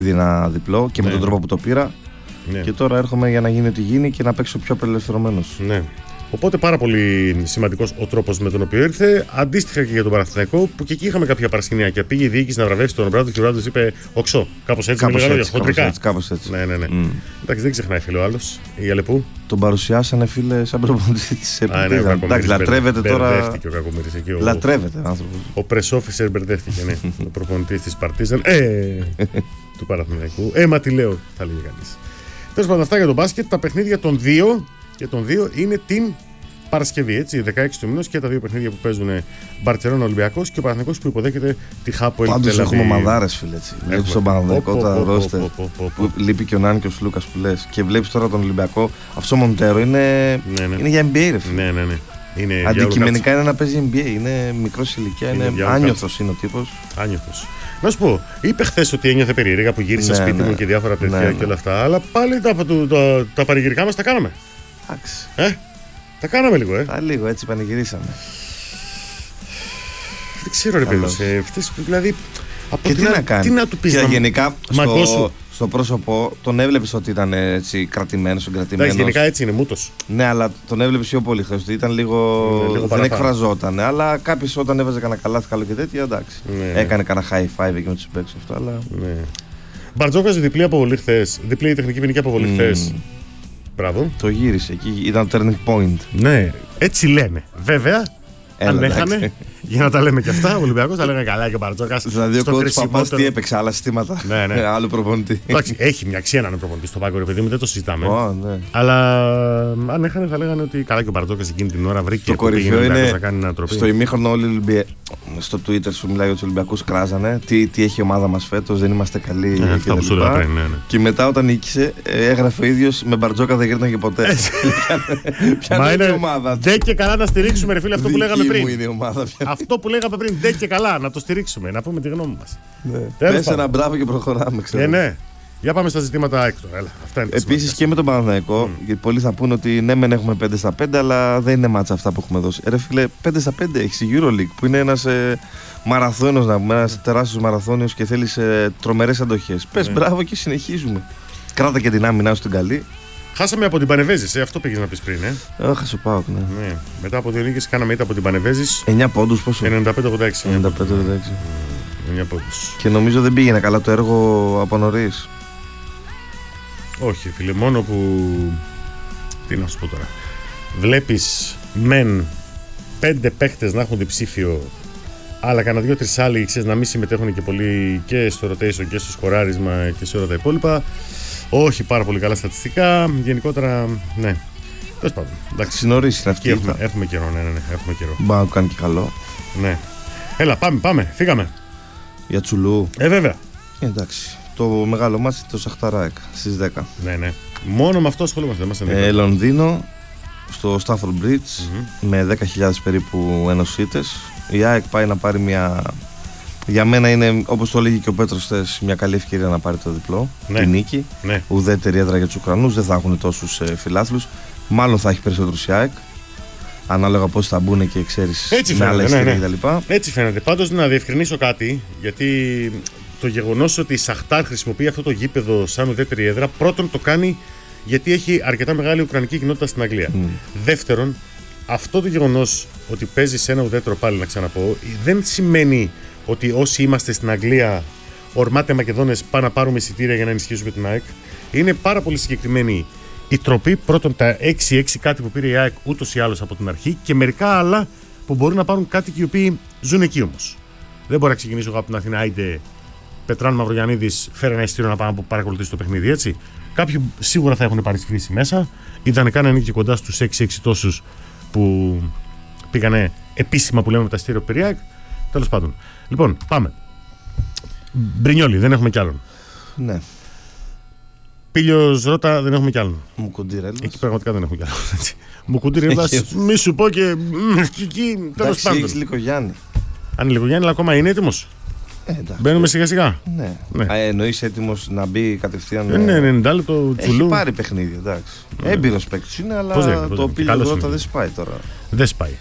ένα διπλό και με τον τρόπο που το πήρα. Ναι. Και τώρα έρχομαι για να γίνει ό,τι γίνει και να παίξω πιο απελευθερωμένος. Ναι. Οπότε πάρα πολύ σημαντικός ο τρόπος με τον οποίο ήρθε. Αντίστοιχα και για τον Παναθηναϊκό, που και εκεί είχαμε κάποια παρασκηνιακά. Πήγε η διοίκηση να βραβεύσει τον Ομπράδο και ο Ομπράδος είπε οξώ. Κάπως έτσι, κάπως έτσι. Ναι. Εντάξει, δεν ξεχνάει φίλο άλλος. Η Αλεπού. Τον παρουσιάσανε φίλε σαν προπονητή της Επιτροπής. Εντάξει, λατρεύεται τώρα. Μπερδεύτηκε ο Κακομοίρης εκεί. Λατρεύεται ο άνθρωπος. Ο press officer μπερδεύτηκε, ναι. Ο προπονητής της Παρτίζαν. Του Παναθηναϊκού. Μα τι λέω, θα λέγει κανείς. Τέλος πάντων, αυτά για τον μπάσκετ. Τα παιχνίδια των δύο είναι την Παρασκευή, έτσι, 16 του μηνός, και τα δύο παιχνίδια που παίζουν Μπαρτσελόνα Ολυμπιακός και ο Παναθηναϊκός που υποδέχεται τη Χάπο Ελ Τελαβίβ. Πάντως έχουμε μαδάρες, φίλε, έτσι. Βλέπεις τον Παναθηναϊκό, τα ρόστερ που λείπει και ο Νάνη και ο Σλούκας που λες, και βλέπεις τώρα τον Ολυμπιακό. Αυτό Μοντέρο είναι για NBA, ρε φίλε. Ναι. Αντικειμενικά είναι να παίζει NBA, είναι μικρός ηλικία, είναι άνιωθος είναι ο τύπος. Άνιωθος. Να σου πω, είπε χθες ότι ένιωθε περίεργα που γύρισε σπίτι μου και διάφορα τέτοια και όλα αυτά, αλλά πάλι τα πανηγυρικά μας τα κάναμε. Εντάξει. Τα κάναμε λίγο, Λίγο, έτσι πανηγυρίσαμε. Δεν ξέρω, ρε παιδί, δηλαδή. Και τι να κάνει. Τι να του πεις, γενικά στο πρόσωπο τον έβλεπες ότι ήταν έτσι κρατημένος, συγκρατημένος. Γενικά έτσι είναι, μούτος. Ναι, αλλά τον έβλεπες πιο πολύ χθες. Ήταν λίγο δεν εκφραζόταν. Αλλά κάποιος όταν έβαζε κανένα καλάθι καλό και τέτοια, εντάξει. Έκανε κανένα high five εκεί με τους παίκτες αυτό, αλλά. Μπαρτζόκας διπλή αποβολή χθες. Διπλή τεχνική ποινική αποβολή χθες. Μπράβο. Το γύρισε εκεί, ήταν turning point. Ναι, έτσι λένε. Βέβαια, αν έχανε, για να τα λέμε και αυτά, ο Ολυμπιακός τα λέγανε καλά και ο Μπαρτζόκας. Δηλαδή ο coach Παπάς τι έπαιξε, άλλα συστήματα. Ναι. Άλλο προπονητή. Εντάξει, έχει μια αξία να είναι προπονητή στο πάγκο, ρε παιδί μου, δεν το συζητάμε. Ναι. Αλλά αν έχανε, θα λέγανε ότι καλά και ο Μπαρτζόκας εκείνη την ώρα βρήκε το κορυφαίο είναι να κάνει ένα τροπή. Στο ημίχρονο όλοι στο Twitter σου μιλάει για τους Ολυμπιακούς, κράζανε. Τι έχει η ομάδα μας φέτος, δεν είμαστε καλοί. Αυτά που σου έλεγα πριν. Και μετά όταν νίκησε, έγραφε ο ίδιος με Μπαρτζόκα δεν γύρναγε ποτέ. Ποια είναι η ομάδα. Δεν και καλά να στηρίξουμε, ρε φίλε, αυτό που λέγαμε πριν. Αυτό που λέγαμε πριν, δεν και καλά να το στηρίξουμε, να πούμε τη γνώμη μας. Πες ένα μπράβο και προχωράμε, ξέρω. Ναι. Για πάμε στα ζητήματα έκτο. Επίσης και με τον Παναθηναϊκό, γιατί πολλοί θα πούνε ότι ναι, μεν έχουμε 5-5, αλλά δεν είναι μάτσα αυτά που έχουμε δώσει. Ρε φίλε, 5-5 έχει η EuroLeague που είναι ένας μαραθώνιος, ένας τεράστιος μαραθώνιος και θέλει τρομερές αντοχές. Πες μπράβο και συνεχίζουμε. Κράτα και την άμυνά σου την καλή. Χάσαμε από την Πανεβέζης, αυτό πήγες να πεις πριν, Έχασε ο ΠΑΟΚ, ναι. Μετά από δύο νίκες κάναμε ήττα από την Πανεβέζης. 9 πόντους πόσο? 95-86. 95-86. 9 πόντους. Και νομίζω δεν πήγαινε καλά το έργο από νωρίς. Όχι, φίλε, μόνο που. Τι να σου πω τώρα. Βλέπεις μεν 5 παίχτες να έχουν διψήφιο, αλλά κανένα 2-3 άλλοι ξέρεις να μην συμμετέχουν και πολύ και στο rotation και στο σκοράρισμα και σε όλα τα υπόλοιπα. Όχι πάρα πολύ καλά στατιστικά. Γενικότερα, ναι. Τέλος πάντων. Συνορίσει είναι αυτή. Έχουμε καιρό, ναι, έχουμε καιρό. Μπα, κάνει και καλό. Ναι. Έλα, πάμε, φύγαμε. Για Τσουλού. Βέβαια. Εντάξει. Το μεγάλο μάτι είναι το Σαχταράκ στις 10. Ναι. Μόνο με αυτό ασχολούμαστε. Λονδίνο, στο Stafford Bridge, με 10.000 περίπου ενωσίτες. Η ΑΕΚ πάει να πάρει μια. Για μένα είναι, όπως το έλεγε και ο Πέτρος χθες, μια καλή ευκαιρία να πάρει το διπλό. Τη νίκη. Ουδέτερη έδρα για τους Ουκρανούς, δεν θα έχουν τόσους φιλάθλους. Μάλλον θα έχει περισσότερους η ΑΕΚ. Ανάλογα πώς θα μπουν και ξέρεις με άλλα εισιτήρια κτλ. Έτσι φαίνεται. Πάντως να διευκρινίσω κάτι, γιατί το γεγονός ότι η Σαχτάρ χρησιμοποιεί αυτό το γήπεδο σαν ουδέτερη έδρα, πρώτον το κάνει γιατί έχει αρκετά μεγάλη ουκρανική κοινότητα στην Αγγλία. Δεύτερον, αυτό το γεγονός ότι παίζει σε ένα ουδέτερο, πάλι να ξαναπώ, δεν σημαίνει ότι όσοι είμαστε στην Αγγλία, ορμάτε Μακεδόνες, πάμε να πάρουμε εισιτήρια για να ενισχύσουμε την ΑΕΚ. Είναι πάρα πολύ συγκεκριμένη η τροπή. Πρώτον, τα 6-6 κάτι που πήρε η ΑΕΚ ούτως ή άλλως από την αρχή, και μερικά άλλα που μπορούν να πάρουν κάτι και οι οποίοι ζουν εκεί όμως. Δεν μπορεί να ξεκινήσω εγώ από την Αθήνα, άιντε Πετράν Μαυρογιαννίδης, φέρε ένα εισιτήριο να πάμε να παρακολουθήσει το παιχνίδι, έτσι. Κάποιοι σίγουρα θα έχουν παρισφρήσει μέσα. Ιδανικά να είναι και κοντά στους 6-6 τόσους που πήγανε επίσημα, που λέμε, με τα εισιτήρια περί ΑΕΚ. Τέλος πάντων. Λοιπόν, πάμε. Μπρινιόλι, δεν έχουμε κι άλλον. Ναι. Πήλιος Ρώτα, δεν έχουμε κι άλλον. Μουκουντήρελας. Εκεί πραγματικά δεν έχουμε κι άλλον. Μουκουντήρελας, μη σου πω και. Εκεί, τέλος πάντων. Έχεις Λυκογιάννη. Αν είναι Λυκογιάννη, αλλά ακόμα είναι έτοιμος. Μπαίνουμε σιγά σιγά. Ναι. Εννοείς έτοιμος να μπει κατευθείαν. Ναι, 90 λεπτό Τσουλού. Έχει πάρει παιχνίδι, εντάξει. Έμπειρος παίκτης είναι, αλλά το Πήλιος Ρώτα δεν σπάει τώρα. Δεν σπάει.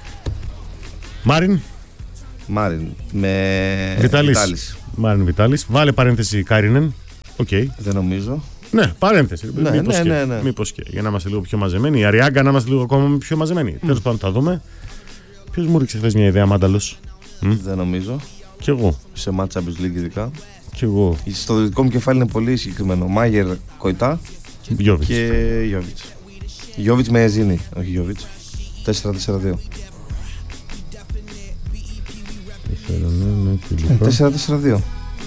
Μάριν με Βιτάλης. Μάριν Βιτάλης. Βάλε παρένθεση Κάρινεν. Okay. Δεν νομίζω. Ναι, παρένθεση. Ναι. Μήπως και για να είμαστε λίγο πιο μαζεμένοι. Η Αριάγκα να είμαστε λίγο ακόμα πιο μαζεμένοι. Τέλος πάντων, θα δούμε. Ποιος μου ρίξε χθες μια ιδέα, Μάνταλος? Δεν νομίζω. Κι εγώ. Σε μάτσα Champions League ειδικά. Κι εγώ. Στο δικό μου κεφάλι είναι πολύ συγκεκριμένο. Μάγερ, Κοϊτά Γιόβιτς. και Γιόβιτς. Γιόβιτς με Ζήνη, όχι Γιόβιτς. 4-4-2. 4-4-2.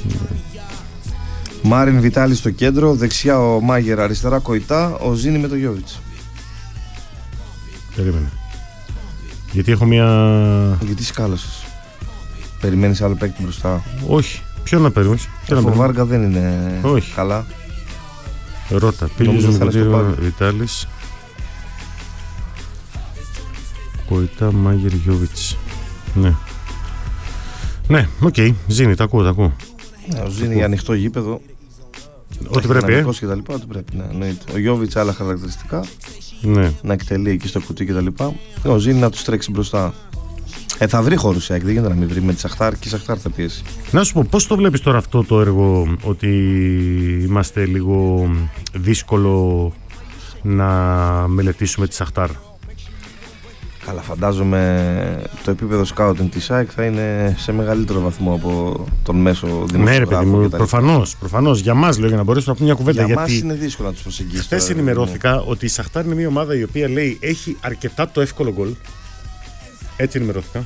Μάριν Βιτάλη στο κέντρο, δεξιά ο Μάγερ, αριστερά Κοϊτά, ο Ζήνη με το Γιόβιτς. Περίμενε. Γιατί έχω μια. Γιατί σκάλωσες? Περιμένεις άλλο παίκτη μπροστά? Όχι. Ποιο να περιμένεις? Ο Βάργα δεν είναι καλά. Ρώτα. Πήγε Βιτάλης. Κοϊτά, Μάγερ, Γιόβιτς. Ναι. Ναι, οκ. Ζήνη, τα ακούω. Ο Ζήνη ανοιχτό γήπεδο. Ό,τι πρέπει. Και τα λοιπά, ό,τι πρέπει. Ναι. Ο Γιόβιτς άλλα χαρακτηριστικά. Ναι. Να εκτελεί εκεί στο κουτί και τα λοιπά. Ο Ζήνη να του τρέξει μπροστά. Θα βρει χώρου, δεν γίνεται να μην βρει με τη Σαχτάρ και η Σαχτάρ θα πιέσει. Να σου πω, πώς το βλέπεις τώρα αυτό το έργο, ότι είμαστε λίγο δύσκολο να μελετήσουμε τη Σαχτάρ? Καλά, φαντάζομαι το επίπεδο σκάουτινγκ της ΑΕΚ θα είναι σε μεγαλύτερο βαθμό από τον μέσο δημοσιογράφο. Ναι, ρε παιδί μου, προφανώς. Για μας λέω, για να μπορέσουμε να πούμε μια κουβέντα. Για μας είναι δύσκολο να τους προσεγγίσει. Χθες ενημερώθηκα ότι η Σαχτάρ είναι μια ομάδα η οποία λέει έχει αρκετά το εύκολο γκολ. Έτσι ενημερώθηκα.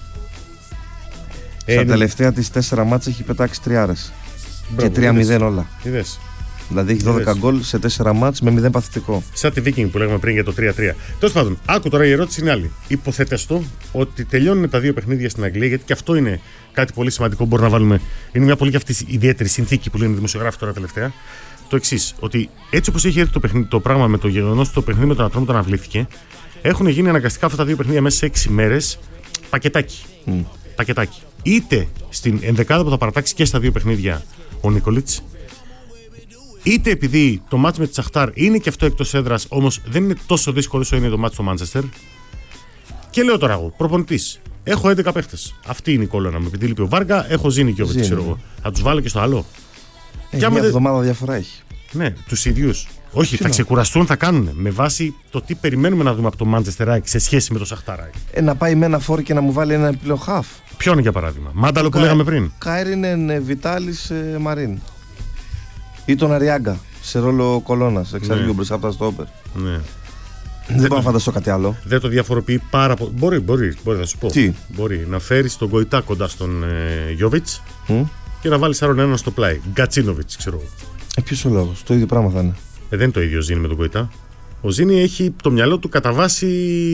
Στα τελευταία της 4 μάτς έχει πετάξει τριάρες. Και 3-0 όλα. Είδες. Δηλαδή έχει 12 γκολ σε 4 μάτς με 0 παθητικό. Σαν τη Viking που λέγαμε πριν για το 3-3. Τέλος πάντων, άκου τώρα, η ερώτηση είναι άλλη. Υποθέτεστο ότι τελειώνουν τα δύο παιχνίδια στην Αγγλία, γιατί και αυτό είναι κάτι πολύ σημαντικό. Μπορεί να βάλουμε. Είναι μια πολύ αυτή ιδιαίτερη συνθήκη που λένε οι δημοσιογράφοι τώρα τελευταία. Το εξής, ότι έτσι όπως έχει έρθει το πράγμα με το γεγονός ότι το παιχνίδι με τον Ατρόμητο αναβλήθηκε, έχουν γίνει αναγκαστικά αυτά τα δύο παιχνίδια μέσα σε 6 μέρες πακετάκι. Πακετάκι. Είτε στην ενδεκάδα που θα παρατάξει και στα δύο παιχνίδια ο Νίκολιτς, είτε επειδή το μάτς με τη Σαχτάρ είναι και αυτό εκτός έδρας, όμως δεν είναι τόσο δύσκολο όσο είναι το μάτς στο Μάντσεστερ. Και λέω τώρα εγώ, προπονητής, έχω 11 παίχτες. Αυτή είναι η κόλλωνα μου. Επειδή λείπει ο Βάργα, έχω Ζήνη και ο Βιτς, ξέρω εγώ. Θα τους βάλω και στο άλλο. Μια εβδομάδα διαφορά έχει. Ναι, τους ίδιους. Όχι, θα ξεκουραστούν, θα κάνουν. Με βάση το τι περιμένουμε να δούμε από το Manchester σε σχέση με το Σαχτάρ. Να πάει με ένα φόρ και να μου βάλει ένα επιπλέον χαφ. Ποιον για παράδειγμα? Μάνταλο που λέγαμε πριν. Κάιρινεν Βιτάλης Μαρίν. Ή τον Αριάγκα σε ρόλο κολόνας. Εξαρτάται μπροστά από τα στόπερ. Ναι. Δεν μπορώ να φανταστώ κάτι άλλο. Δεν το διαφοροποιεί πάρα πολύ. Μπορεί να σου πω. Τι? Μπορεί να φέρει τον Κοϊτά κοντά στον Γιόβιτς και να βάλει άλλον έναν στο πλάι. Γκατσίνοβιτς, ξέρω εγώ. Ποιος ο λόγος? Το ίδιο πράγμα θα είναι. Δεν είναι το ίδιο ο Ζήνη με τον Κοϊτά. Ο Ζήνη έχει το μυαλό του κατά βάση.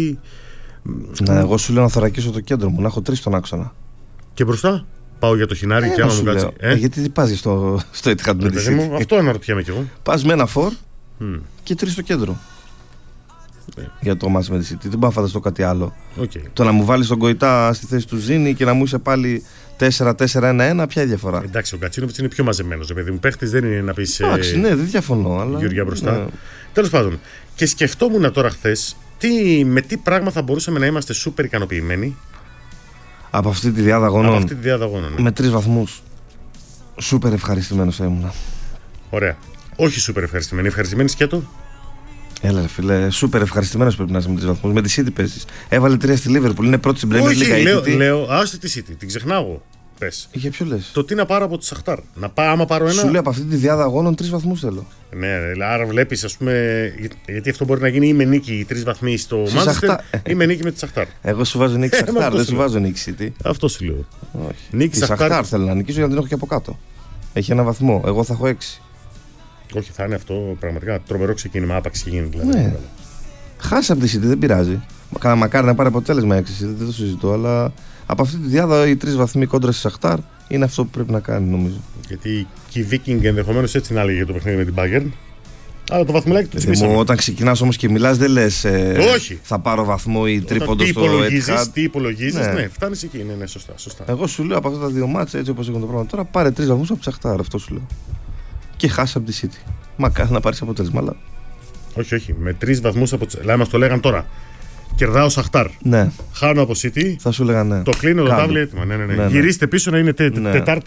Ναι, εγώ σου λέω να θωρακίσω το κέντρο μου, να έχω 3 στον άξονα. Και μπροστά πάω για το χινάρι και άμα μου κάτσει. Γιατί τι πας στο Etihad με τη City? Αυτό αναρωτιέμαι κι εγώ. Πας με ένα φορ και 3 στο κέντρο. Για το μάτς με τη City. Δεν μπορώ να φανταστώ κάτι άλλο. Το να μου βάλεις τον Κοϊτά στη θέση του Ζήνη και να μου είσαι πάλι 4-4-1-1, ποια η διαφορά? Εντάξει, ο Γκατσίνοβιτς είναι πιο μαζεμένος, παιδί μου. Παίχτης δεν είναι να πεις. Εντάξει, ναι, δεν διαφωνώ. Αλλά... Γεωργιά μπροστά. Τέλος πάντων. Και σκεφτόμουν τώρα χθες με τι πράγμα θα μπορούσαμε να είμαστε σούπερ ικανοποιημένοι από αυτή τη διάδα αγώνων. Ναι. Με 3 βαθμούς. Σούπερ ευχαριστημένος ήμουνα. Ωραία. Όχι σούπερ ευχαριστημένοι. Ευχαριστημένοι σκέτο. Έλα, ρε φίλε, σούπερ ευχαριστημένος πρέπει να είσαι με 3 βαθμούς. Με τη City παίζεις. Έβαλε 3 στη Liverpool, είναι πρώτη στην Premier League. Όχι, λέω, άστε τη City, την ξεχνάω. Πες. Για ποιο λες? Το τι να πάρω από τη Σαχτάρ. Άμα πάρω ένα. Σου λέω από αυτή τη διάδα αγώνων 3 βαθμούς θέλω. Ναι, άρα βλέπεις, ας πούμε. Γιατί αυτό μπορεί να γίνει ή με νίκη 3 βαθμοί στο Manchester ή με νίκη με τη Σαχτάρ. Εγώ σου βάζω νίκη Σαχτάρ, δεν σου βάζω νίκη City. Αυτό σου λέω. Όχι. Νίκη Σαχτάρ θέλω να νικήσω γιατί την έχω και από κάτω. Έχει 1 βαθμό. Εγώ θα έχω 6. Όχι, θα είναι αυτό πραγματικά τρομερό ξεκίνημα, άπαξ και γίνει δηλαδή. Ναι. Χάσε από τη City, δεν πειράζει. Μακάρι να πάρει αποτέλεσμα 6, δεν το συζητώ, αλλά από αυτή τη διάδα οι 3 βαθμοί κόντρα στη Σαχτάρ είναι αυτό που πρέπει να κάνει, νομίζω. Γιατί και η Viking ενδεχομένως έτσι να λέγει για το παιχνίδι με την Bayern. Αλλά το βαθμουλάκι του τσιμήσαμε. Όταν ξεκινάς όμως και μιλάς, δεν λες όχι. Θα πάρω βαθμό ή τρίποντο στο Etihad. Τι υπολογίζεις, ναι, φτάνεις εκεί. Ναι, σωστά. Εγώ σου λέω από αυτά τα 2 μάτσα, έτσι όπως έχουν το πράγμα τώρα, πάρε 3 βαθμούς από τη Σαχτάρ, αυτό σου λέω. Και χάσε από τη City. Μακάρι να πάρεις αποτέλεσμα, αλλά. Όχι. Με 3 βαθμούς από τη. Μας το λέγαν τώρα. Κερδάω Σαχτάρ. Ναι. Χάνω από City. Θα σου λέγα ναι. Το κλείνω το τάβλι έτοιμα. Ναι. Γυρίστε πίσω να είναι Τετάρτη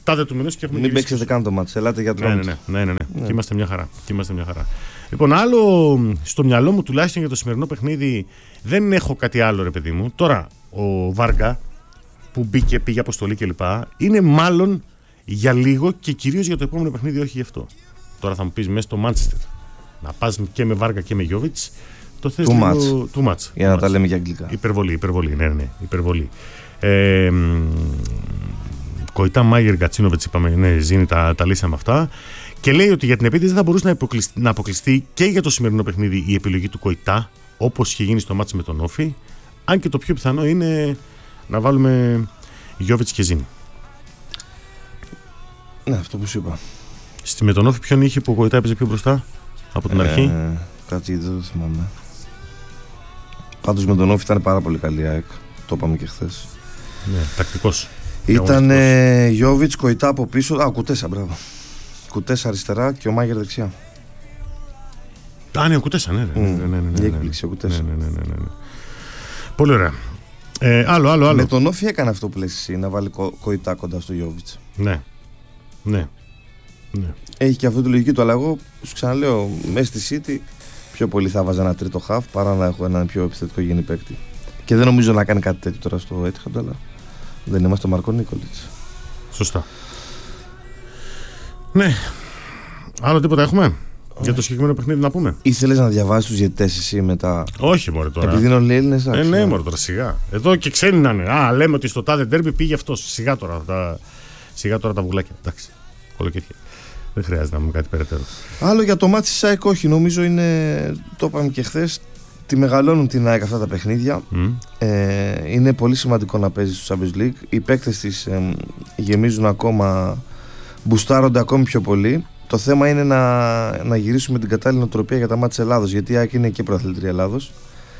τάδε του μηνός και έχουμε. Μην παίξετε καν το μάτς, ελάτε για τρόμο. Ναι. Και είμαστε μια χαρά. Λοιπόν, άλλο στο μυαλό μου τουλάχιστον για το σημερινό παιχνίδι δεν έχω κάτι άλλο, ρε παιδί μου. Τώρα, ο Βάργα που πήγε αποστολή κλπ. Είναι μάλλον για λίγο και κυρίως για το επόμενο παιχνίδι, όχι γι' αυτό. Τώρα θα μου πεις μέσα στο Μάντσεστερ να πας και με Βάργα και με Γιόβιτς. Το θες λίγο too much. Για να τα λέμε για αγγλικά. Υπερβολή, ναι, υπερβολή. Κοϊτά, Μάγερ, Γκατσίνοβιτς, είπαμε, ναι, Ζήνη, τα λύσαμε αυτά. Και λέει ότι για την επίτηδε θα μπορούσε να αποκλειστεί και για το σημερινό παιχνίδι η επιλογή του Κοϊτά, όπως είχε γίνει στο μάτς με τον Όφη. Αν και το πιο πιθανό είναι να βάλουμε Γιόβιτς και Ζήνη. Ναι, αυτό που σου είπα. Με τον Όφη, ποιον είχε που ο Κοϊτά έπαιζε πιο μπροστά από την αρχή? Κάτι δεν το θυμάμαι. Πάντως με τον Όφη ήταν πάρα πολύ καλή ΑΕΚ. Το είπαμε και χθες. Ναι, τακτικός. Ήταν Γιόβιτς, Κοϊτά από πίσω. Κουτέσα, μπράβο. Κουτέσα αριστερά και ο Μάγερ δεξιά. Ναι, ο Κουτέσα, ναι. Η έκπληξη, ο Κουτέσα. Ναι. Πολύ ωραία. Άλλο. Με τον Όφη έκανε αυτό που λες εσύ, να βάλει Κοϊτά κοντά στο Γιόβιτς. Ναι. Έχει και αυτή τη λογική του, αλλά εγώ σου ξαναλέω, μέσα στη City πιο πολύ θα βάζα ένα τρίτο χαφ παρά να έχω έναν πιο επιθετικό γίνει παίκτη. Και δεν νομίζω να κάνει κάτι τέτοιο τώρα στο Etihad, αλλά δεν είμαστε ο Μάρκο Νίκολιτς. Σωστά. Ναι. Άλλο τίποτα έχουμε για το συγκεκριμένο παιχνίδι να πούμε? Ήθελες να διαβάσεις τους διαιτητές εσύ μετά? Όχι, μωρέ τώρα. Επειδή είναι όλοι Έλληνες. Ναι, μωρέ τώρα, σιγά. Εδώ και ξένοι να είναι. Λέμε ότι στο τάδε ντέρμπι πήγε αυτός. Σιγά τώρα τα βουλάκια. Εντάξει. Κολοκύθια. Δεν χρειάζεται να πούμε κάτι περαιτέρω. Άλλο για το μάτι της ΑΕΚ, όχι. Νομίζω είναι. Το είπαμε και χθες. Τη μεγαλώνουν την ΑΕΚ αυτά τα παιχνίδια. Είναι πολύ σημαντικό να παίζει στο Champions League. Οι παίκτες της γεμίζουν ακόμα. Μπουστάρονται ακόμη πιο πολύ. Το θέμα είναι να γυρίσουμε την κατάλληλη νοοτροπία για τα μάτια της Ελλάδος. Γιατί η ΑΕΚ είναι και πρωταθλήτρια Ελλάδος.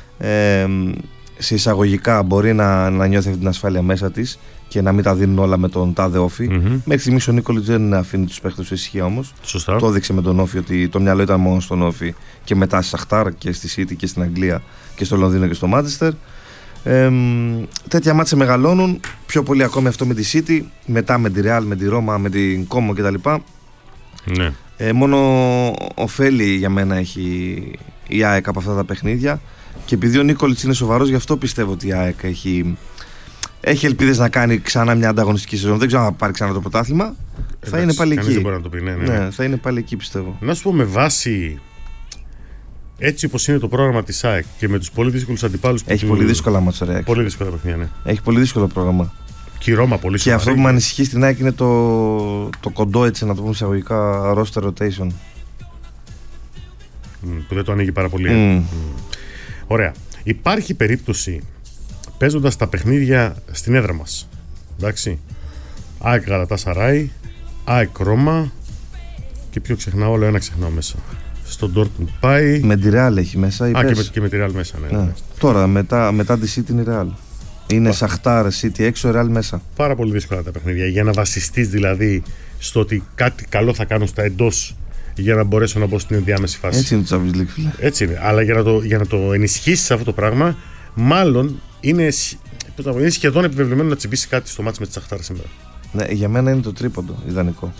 Σε εισαγωγικά μπορεί να νιώθει αυτή την ασφάλεια μέσα της και να μην τα δίνουν όλα με τον τάδε Όφη. Μέχρι στιγμής ο Νίκολιτς δεν αφήνει τους παίχτες του ησυχία όμως. Σωστά. Το έδειξε με τον Όφη ότι το μυαλό ήταν μόνο στον Όφη και μετά στη Σαχτάρ και στη City και στην Αγγλία και στο Λονδίνο και στο Μάντσεστερ. Τέτοια μάτια μεγαλώνουν. Πιο πολύ ακόμη αυτό με τη City. Μετά με τη Real, με τη Ρώμα, με την Κόμο κτλ. Ναι. Μόνο ωφέλη για μένα έχει η ΑΕΚ από αυτά τα παιχνίδια. Και επειδή ο Νίκολιτς είναι σοβαρός, γι' αυτό πιστεύω ότι η ΑΕΚ έχει ελπίδες να κάνει ξανά μια ανταγωνιστική σεζόν. Δεν ξέρω αν θα πάρει ξανά το πρωτάθλημα. Θα είναι πάλι εκεί. Δεν μπορεί να το πει, ναι, θα είναι πάλι εκεί, πιστεύω. Να σου πω, με βάση έτσι όπως είναι το πρόγραμμα της ΑΕΚ και με τους πολύ δύσκολους αντιπάλους. Έχει πολύ δύσκολα μάτσα, ρε. Πολύ δύσκολα παιχνίδια, ναι. Έχει πολύ δύσκολο πρόγραμμα. Και η Ρώμα πολύ σοβαρή. Και αυτό που με ανησυχεί στην ΑΕΚ είναι το κοντό, έτσι να το πούμε εισαγωγικά, roster rotation. Που δεν το ανοίγει πάρα πολύ. Ωραία. Υπάρχει περίπτωση παίζοντας τα παιχνίδια στην έδρα μας. Εντάξει. ΑΕΚ Γαλατάσαράι, ΑΕΚ Ρώμα και ποιο ξεχνάω, όλο ένα ξεχνάω μέσα. Στο Dortmund πάει. Με τη Real έχει μέσα. Και με τη Real μέσα, ναι. Τώρα μετά τη City είναι η Real. Είναι Σαχτάρ, City έξω, Real μέσα. Πάρα πολύ δύσκολα τα παιχνίδια. Για να βασιστείς δηλαδή στο ότι κάτι καλό θα κάνουν στα εντός για να μπορέσω να μπω στην ενδιάμεση φάση. Έτσι είναι το Champions League, φίλε. Έτσι είναι. Αλλά για να το ενισχύσεις αυτό το πράγμα, μάλλον είναι σχεδόν επιβεβλημένο να τσιμπήσει κάτι στο μάτς με τη Σαχτάρ σήμερα. Ναι, για μένα είναι το τρίποντο, ιδανικό.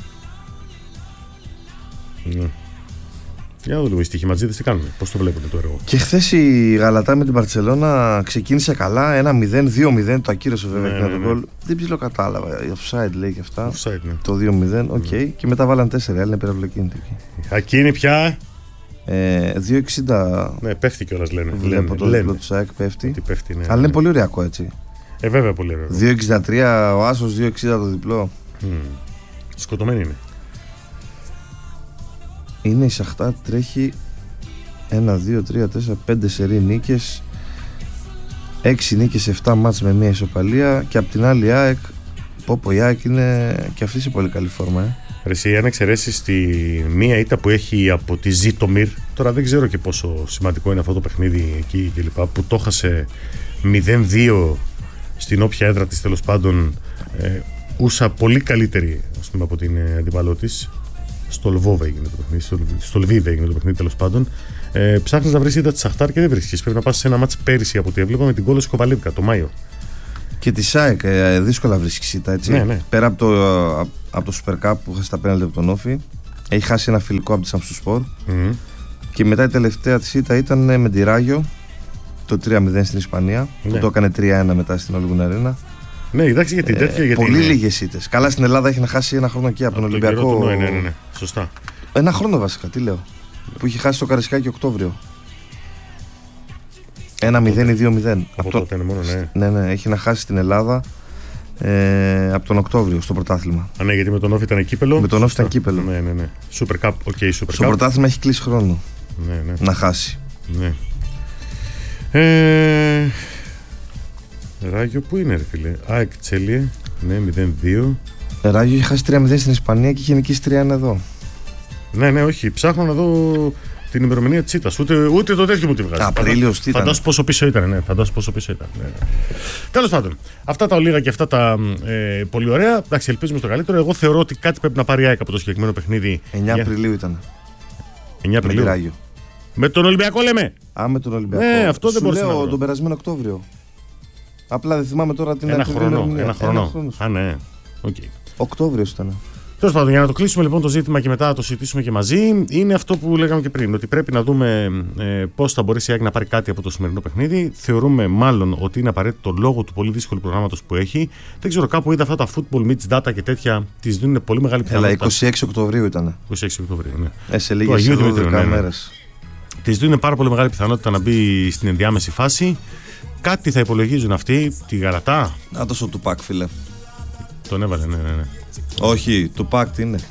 Ναι. Για να δούμε οι στοιχηματζίδες τι κάνουν, πώς το βλέπουν το έργο. Και χθες η Γαλατά με την Μπαρτσελώνα ξεκίνησε καλά, 1-0, 2-0, το ακύρωσε βέβαια και το γκολ. Δεν ψιλοκατάλαβα, offside λέει και αυτά. Offside, ναι. Το 2-0, οκ. Και μετά βάλαν 4, είναι υπερευλοκίνητη εκεί. Ακίνη πια. 2-60. Ναι, πέφτει κιόλας λένε. Βλέπω το διπλό του ΣΑΕΚ πέφτει. Ναι, αλλά είναι πολύ ωριακό έτσι. Βέβαια πολύ ωραίο. 2-63 ο Άσος, 2-60 το διπλό. Σκοτωμένη είναι. Είναι η Σαχτάρ, τρέχει 1, 2, 3, 4, 5 σερί νίκες, 6 νίκες, 7 μάτς με μια ισοπαλία. Και απ' την άλλη η ΑΕΚ, η ΑΕΚ είναι και αυτή σε πολύ καλή φόρμα. Εσύ, αν εξαιρέσεις τη μία ήττα που έχει από τη Ζίτομιρ, τώρα δεν ξέρω και πόσο σημαντικό είναι αυτό το παιχνίδι εκεί κλπ. Που το έχασε 0-2 στην όποια έδρα της, τέλος πάντων, ούσα πολύ καλύτερη, ας πούμε, από την αντιπαλό της. Στο Λβόβ έγινε το παιχνίδι, στο Λβίβ έγινε το παιχνίδι, τέλος πάντων. Ψάχνεις να βρεις ήττα τη Σαχτάρ και δεν βρίσκεις. Πρέπει να πας σε ένα μάτς πέρυσι από ό,τι έβλεπα με την Κόλος Κοβαλίβκα το Μάιο. Και τη ΣΑΕΚ δύσκολα βρίσκει ήττα, έτσι. Ναι. Πέρα από το Super Cup που είχα στα πέναλτι από τον Όφη, έχει χάσει ένα φιλικό από τη Σαμσουσπορ. Και μετά η τελευταία της ήττα ήταν με τη Ράγιο, το 3-0 στην Ισπανία, που το έκανε 3-1 μετά στην Ολυγκούν Αρένα. Ναι, εντάξει, γιατί τέτοια. Πολύ λίγες ήττες. Καλά, στην Ελλάδα έχει να χάσει ένα χρόνο και από τον Ολυμπιακό. Ναι. Σωστά. Ένα χρόνο βασικά, τι λέω. Που είχε χάσει το Καραϊσκάκι Οκτώβριο. 1-0 ή 2-0. Από τότε είναι μόνο, ναι. Ναι, έχει να χάσει στην Ελλάδα από τον Οκτώβριο στο πρωτάθλημα. Ναι, γιατί με τον Όφη ήταν κύπελο. Με τον Όφη ήταν κύπελο. Ναι. Super Cup, Super Cup. Στο πρωτάθλημα έχει κλείσει χρόνο. Ναι. Να χάσει. Ναι. Ράγιο, πού είναι, ρε φίλε? ΑΕΚ Τσέλιε, ναι, 0-2. Ράγιο είχε χάσει 3-0 στην Ισπανία και είχε νικήσει 3-1 εδώ. Ναι, όχι. Ψάχνω να δω την ημερομηνία της ήττας. Ούτε το τέτοιο μου τη βγάζει. Απρίλιος τι ήταν. Φαντάσου πόσο πίσω ήταν. Ναι. Τέλος πάντων, αυτά τα ολίγα και αυτά τα πολύ ωραία. Εντάξει, ελπίζουμε στο καλύτερο. Εγώ θεωρώ ότι κάτι πρέπει να πάρει η ΑΕΚ από το συγκεκριμένο παιχνίδι. 9 Απριλίου ήταν. 9 Απριλίου. Με τον Ολυμπιακό λέμε. Με τον Ολυμπιακό. Ναι, αυτό δεν μπορεί να λέω τον περασμένο Οκτώβριο. Απλά δεν θυμάμαι τώρα την Ένα χρόνο. Α, ναι. Okay. Οκτώβριο ήταν. Τέλος πάντων, για να το κλείσουμε λοιπόν το ζήτημα και μετά να το συζητήσουμε και μαζί, είναι αυτό που λέγαμε και πριν. Ότι πρέπει να δούμε πώς θα μπορέσει η ΑΕΚ να πάρει κάτι από το σημερινό παιχνίδι. Θεωρούμε μάλλον ότι είναι απαραίτητο λόγω του πολύ δύσκολου προγράμματος που έχει. Δεν ξέρω, κάπου είδα αυτά τα football meets data και τέτοια, τις δίνουν πολύ μεγάλη πιθανότητα. 26 Οκτωβρίου ήταν. 26 Οκτωβρίου, ναι. Σε λίγες 12 μέρες. Της δίνουν πάρα πολύ μεγάλη πιθανότητα να μπει στην ενδιάμεση φάση. Κάτι θα υπολογίζουν αυτοί, τη Γαρατά. Να το Τουπάκ, φίλε. Τον έβαλε, ναι. Όχι, Τουπάκ τι είναι?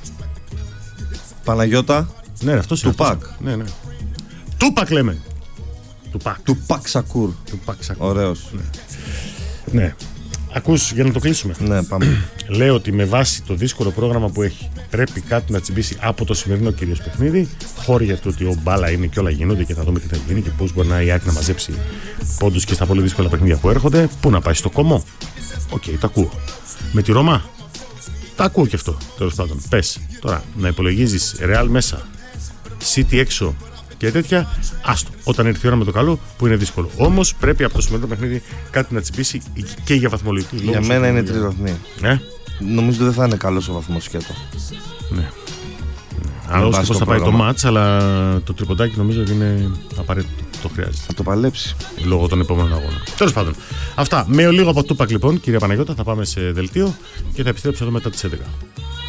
Παναγιώτα. Ναι, αυτός Τουπάκ. Ναι. Τουπάκ λέμε. Τουπάκ Σακούρ. Ωραίος. Ναι. Ακούς, για να το κλείσουμε. Ναι, πάμε. Λέω ότι με βάση το δύσκολο πρόγραμμα που έχει, πρέπει κάτι να τσιμπήσει από το σημερινό κυρίως παιχνίδι. Χώρια του ότι ο μπάλα είναι και όλα γίνονται και θα δούμε τι θα γίνει και πώς μπορεί η ΑΕΚ να μαζέψει πόντους και στα πολύ δύσκολα παιχνίδια που έρχονται. Πού να πάει, στο Κόμο? Οκ, τα ακούω. Με τη Ρώμα? Τα ακούω και αυτό. Τέλος πάντων, πες τώρα να υπολογίζεις Real μέσα, City έξω και τέτοια, άστο. Όταν έρθει η ώρα με το καλό, που είναι δύσκολο. Όμως πρέπει από το σημερινό παιχνίδι κάτι να τσιμπήσει και για βαθμολογικούς λόγους. Για μένα είναι τριβαθμοί. Νομίζω ότι δεν θα είναι καλός ο βαθμός σκέτο. Ναι. Ανάλογα πώς θα πάει το μάτς, αλλά το τριποντάκι νομίζω ότι είναι απαραίτητο. Το χρειάζεται. Θα το παλέψει. Λόγω των επόμενων αγώνων. Τέλος πάντων. Αυτά. Με λίγο από Τούπακ λοιπόν, κυρία Παναγιώτα, θα πάμε σε δελτίο και θα επιστρέψω εδώ μετά τις 11.